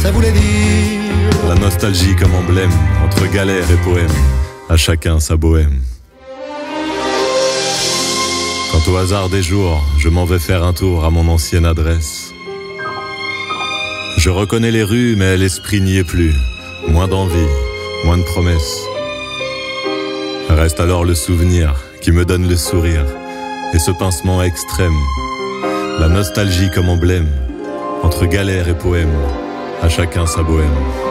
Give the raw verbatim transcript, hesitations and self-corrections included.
Ça voulait dire la nostalgie comme emblème, entre galère et poème, à chacun sa bohème. Quant au hasard des jours, je m'en vais faire un tour à mon ancienne adresse. Je reconnais les rues, mais l'esprit n'y est plus. Moins d'envie, moins de promesses. Reste alors le souvenir qui me donne le sourire et ce pincement extrême. La nostalgie comme emblème, entre galère et poème, à chacun sa bohème.